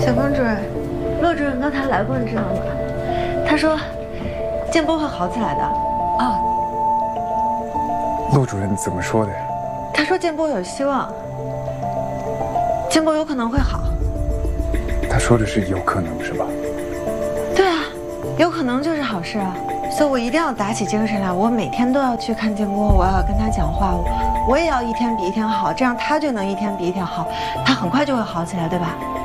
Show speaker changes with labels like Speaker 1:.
Speaker 1: 小峰主任，骆主任刚才来过，你知道吗？他说建波会好起来的。
Speaker 2: 啊，
Speaker 3: 骆主任怎么说的呀？
Speaker 1: 他说建波有希望，建波有可能会好。
Speaker 3: 他说的是有可能是吧？
Speaker 1: 对啊，有可能就是好事啊，所以我一定要打起精神来，我每天都要去看建波，我要跟他讲话，我也要一天比一天好，这样他就能一天比一天好，他很快就会好起来，对吧？